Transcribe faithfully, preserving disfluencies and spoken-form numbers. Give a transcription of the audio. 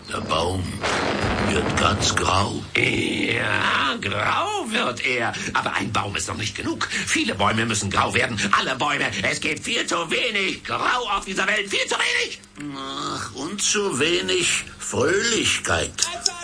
Der Baum wird ganz grau. Ja, grau wird er. Aber ein Baum ist noch nicht genug. Viele Bäume müssen grau werden. Alle Bäume. Es gibt viel zu wenig Grau auf dieser Welt. Viel zu wenig. Ach, und zu wenig Fröhlichkeit.